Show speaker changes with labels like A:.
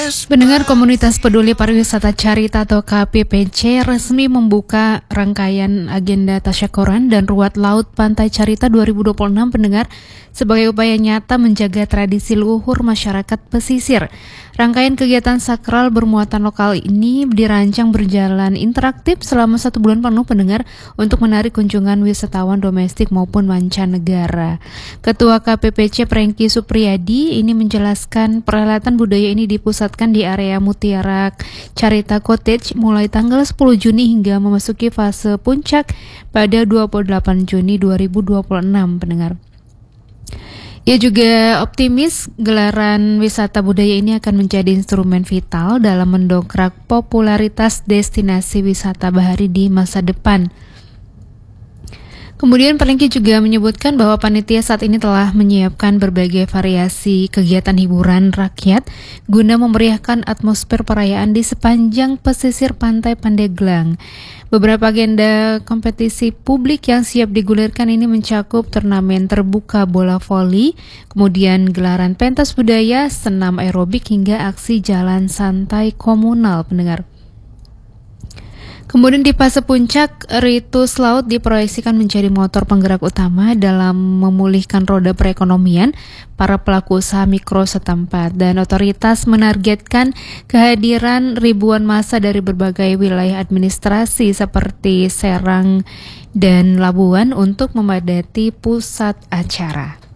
A: Pendengar komunitas peduli pariwisata Carita atau KPPC resmi membuka rangkaian agenda tasyakuran dan ruat laut Pantai Carita 2026 pendengar sebagai upaya nyata menjaga tradisi luhur masyarakat pesisir. Rangkaian kegiatan sakral bermuatan lokal ini dirancang berjalan interaktif selama 1 bulan penuh pendengar untuk menarik kunjungan wisatawan domestik maupun mancanegara. Ketua KPPC Prengki Supriyadi ini menjelaskan perhelatan budaya ini dipusatkan di area Mutiara Carita Cottage mulai tanggal 10 Juni hingga memasuki fase puncak pada 28 Juni 2026 pendengar. Ia juga optimis gelaran wisata budaya ini akan menjadi instrumen vital dalam mendongkrak popularitas destinasi wisata bahari di masa depan. Kemudian Prengki juga menyebutkan bahwa panitia saat ini telah menyiapkan berbagai variasi kegiatan hiburan rakyat guna memeriahkan atmosfer perayaan di sepanjang pesisir pantai Pandeglang. Beberapa agenda kompetisi publik yang siap digulirkan ini mencakup turnamen terbuka bola voli, kemudian gelaran pentas budaya, senam aerobik hingga aksi jalan santai komunal pendengar. Kemudian di fase puncak, Ritus Laut diproyeksikan menjadi motor penggerak utama dalam memulihkan roda perekonomian para pelaku usaha mikro setempat dan otoritas menargetkan kehadiran ribuan massa dari berbagai wilayah administrasi seperti Serang dan Labuan untuk memadati pusat acara.